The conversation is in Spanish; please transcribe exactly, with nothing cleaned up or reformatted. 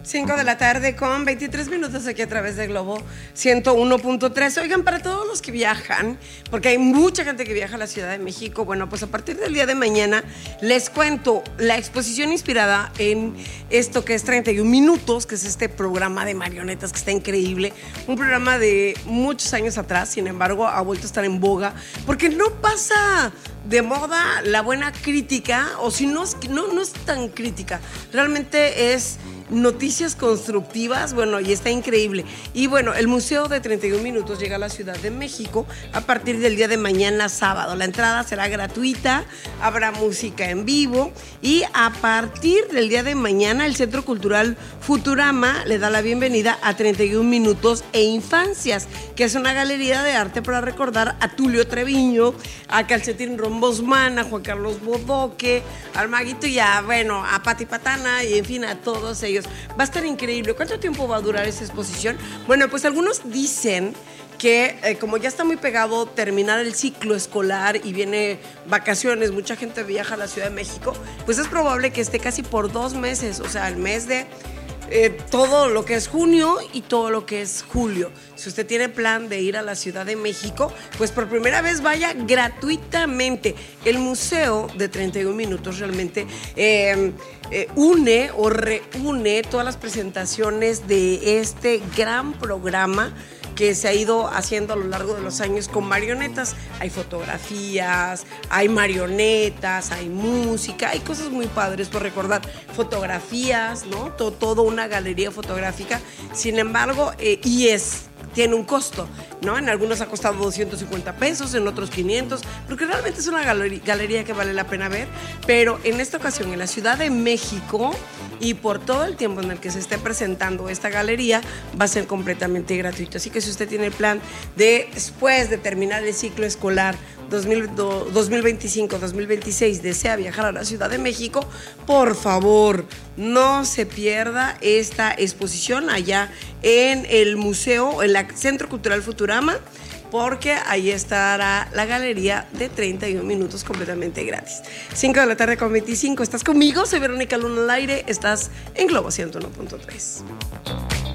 cinco de la tarde con veintitrés minutos aquí a través de Globo ciento uno punto tres. Oigan, para todos los que viajan, porque hay mucha gente que viaja a la Ciudad de México, bueno, pues a partir del día de mañana les cuento la exposición inspirada en esto que es treinta y un minutos, que es este programa de marionetas que está increíble, un programa de muchos años atrás, sin embargo ha vuelto a estar en boga, porque no pasa de moda la buena crítica, o si no, no, no es tan crítica, realmente es noticias constructivas, bueno, y está increíble. Y bueno, el Museo de treinta y un minutos llega a la Ciudad de México a partir del día de mañana sábado. La entrada será gratuita, habrá música en vivo y a partir del día de mañana el Centro Cultural Futurama le da la bienvenida a treinta y un minutos e Infancias, que es una galería de arte para recordar a Tulio Treviño, a Calcetín Rombosman, a Juan Carlos Bodoque, al Maguito y a, bueno, a Pati Patana y en fin, a todos ellos. Va a estar increíble. ¿Cuánto tiempo va a durar esa exposición? Bueno, pues algunos dicen que eh, como ya está muy pegado terminar el ciclo escolar y viene vacaciones, mucha gente viaja a la Ciudad de México, pues es probable que esté casi por dos meses, o sea, el mes de eh, todo lo que es junio y todo lo que es julio. Si usted tiene plan de ir a la Ciudad de México, pues por primera vez vaya gratuitamente. El Museo de treinta y un minutos realmente eh, eh, une o reúne todas las presentaciones de este gran programa que se ha ido haciendo a lo largo de los años con marionetas. Hay fotografías, hay marionetas, hay música, hay cosas muy padres por recordar, fotografías, ¿no? Todo, todo una galería fotográfica. Sin embargo, eh, y es tiene un costo, ¿no? En algunos ha costado doscientos cincuenta pesos, en otros quinientos, porque realmente es una galería, galería que vale la pena ver, pero en esta ocasión en la Ciudad de México y por todo el tiempo en el que se esté presentando esta galería va a ser completamente gratuito. Así que si usted tiene el plan de, después de terminar el ciclo escolar dos mil veinticinco dos mil veintiséis, desea viajar a la Ciudad de México, por favor, no se pierda esta exposición allá en el museo, en el Centro Cultural Futurama, porque ahí estará la galería de treinta y un minutos completamente gratis. cinco de la tarde con veinticinco, ¿estás conmigo? Soy Verónica Luna al aire, estás en Globo ciento uno punto tres.